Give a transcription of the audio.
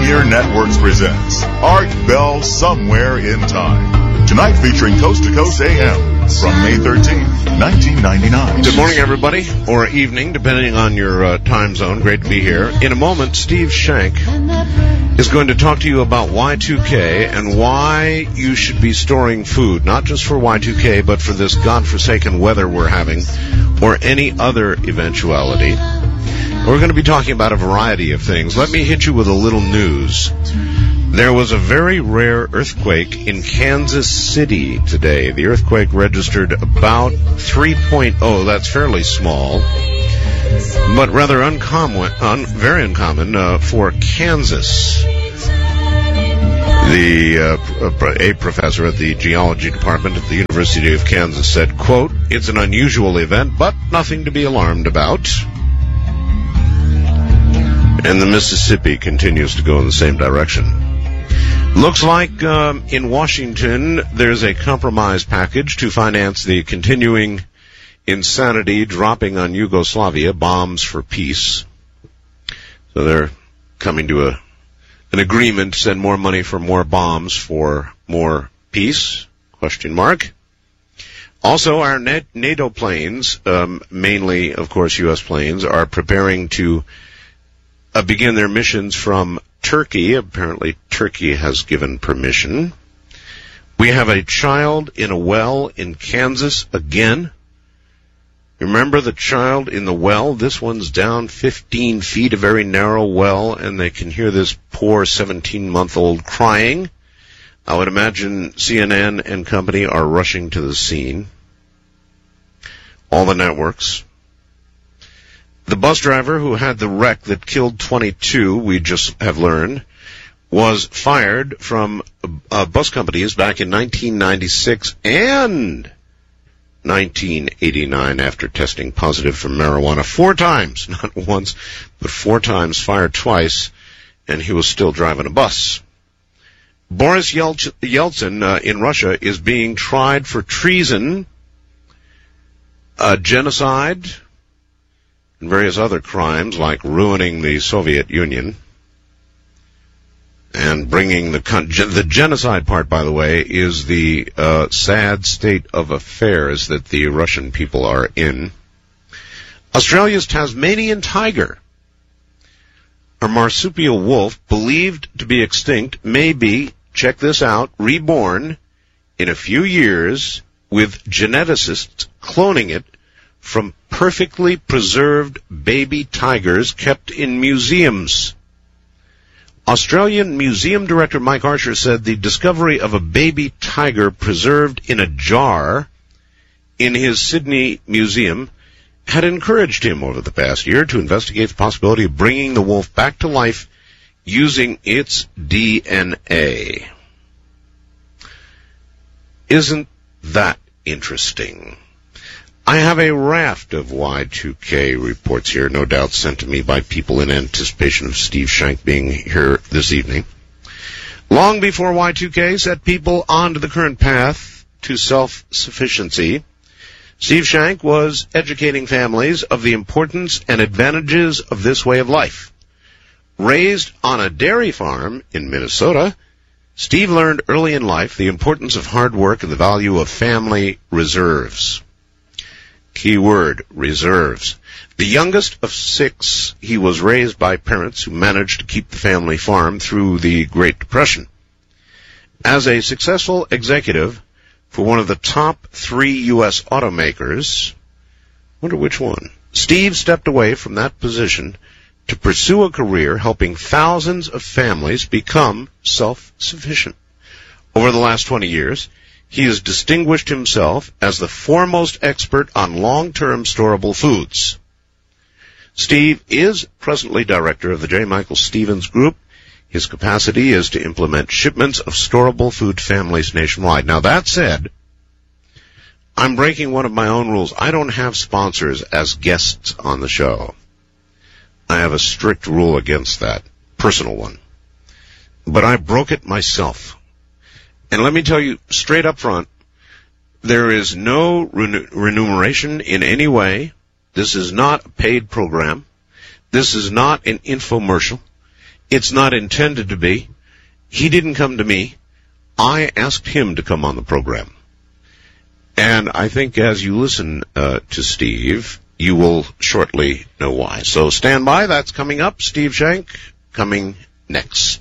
Pioneer Networks presents Art Bell Somewhere in Time. Tonight featuring Coast to Coast AM from May 13, 1999. Good morning, everybody, or evening, depending on your time zone. Great to be here. In a moment, Steve Shank is going to talk to you about Y2K and why you should be storing food, not just for Y2K, but for this godforsaken weather we're having, or any other eventuality. We're going to be talking about a variety of things. Let me hit you with a little news. There was a very rare earthquake in Kansas City today. The earthquake registered about 3.0. That's fairly small, but rather uncommon, very uncommon for Kansas. A professor at the geology department at the University of Kansas said, quote, "It's an unusual event, but nothing to be alarmed about." And the Mississippi continues to go in the same direction. Looks like in Washington there's a compromise package to finance the continuing insanity dropping on Yugoslavia, bombs for peace. So they're coming to an agreement to send more money for more bombs for more peace, question mark. Also, our NATO planes, mainly, of course, U.S. planes, are preparing to begin their missions from Turkey. Apparently, Turkey has given permission. We have a child in a well in Kansas again. Remember the child in the well? This one's down 15 feet, a very narrow well, and they can hear this poor 17-month-old crying. I would imagine CNN and company are rushing to the scene. All the networks. The bus driver who had the wreck that killed 22, we just have learned, was fired from bus companies back in 1996 and 1989 after testing positive for marijuana 4 times, not once, but 4 times, fired twice, and he was still driving a bus. Boris Yeltsin in Russia is being tried for treason, genocide, and various other crimes like ruining the Soviet Union and bringing the genocide part, by the way, is the sad state of affairs that the Russian people are in. Australia's Tasmanian tiger, a marsupial wolf believed to be extinct, may be, check this out, reborn in a few years with geneticists cloning it from perfectly preserved baby tigers kept in museums. Australian Museum Director Mike Archer said the discovery of a baby tiger preserved in a jar in his Sydney museum had encouraged him over the past year to investigate the possibility of bringing the wolf back to life using its DNA. Isn't that interesting? I have a raft of Y2K reports here, no doubt sent to me by people in anticipation of Steve Shank being here this evening. Long before Y2K set people onto the current path to self-sufficiency, Steve Shank was educating families of the importance and advantages of this way of life. Raised on a dairy farm in Minnesota, Steve learned early in life the importance of hard work and the value of family reserves. Key word, reserves. The youngest of 6, he was raised by parents who managed to keep the family farm through the Great Depression. As a successful executive for one of the top 3 U.S. automakers, wonder which one, Steve stepped away from that position to pursue a career helping thousands of families become self-sufficient. Over the last 20 years, he has distinguished himself as the foremost expert on long-term storable foods. Steve is presently director of the J. Michael Stevens Group. His capacity is to implement shipments of storable food to families nationwide. Now, that said, I'm breaking one of my own rules. I don't have sponsors as guests on the show. I have a strict rule against that, personal one. But I broke it myself. And let me tell you straight up front, there is no remuneration in any way. This is not a paid program. This is not an infomercial. It's not intended to be. He didn't come to me. I asked him to come on the program. And I think as you listen to Steve, you will shortly know why. So stand by. That's coming up. Steve Shank coming next.